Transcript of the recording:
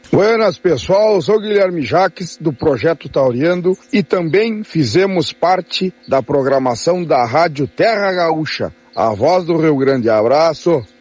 Buenas, pessoal, sou Guilherme Jaques, do Projeto Tauriando, e também fizemos parte da programação da Rádio Terra Gaúcha, a voz do Rio Grande. Abraço!